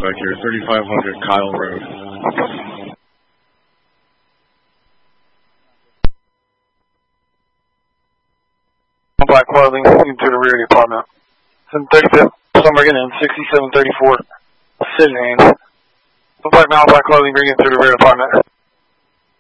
suspect here, 3500 Kyle Road. Black clothing into the rear of the apartment. 735, somewhere getting in 6734, Sid Haines. Black clothing, bring it to the rear of the apartment.